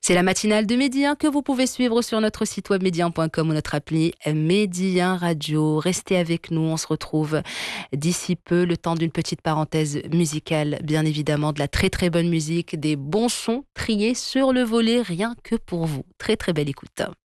C'est la matinale de Midi 1 que vous pouvez suivre sur notre site web midi1.com ou notre appli Midi 1 Radio. Restez avec nous, on se retrouve d'ici peu, le temps d'une petite parenthèse musicale, bien évidemment, de la très très bonne musique, des bons sons triés sur le volet, rien que pour vous. Très très belle écoute.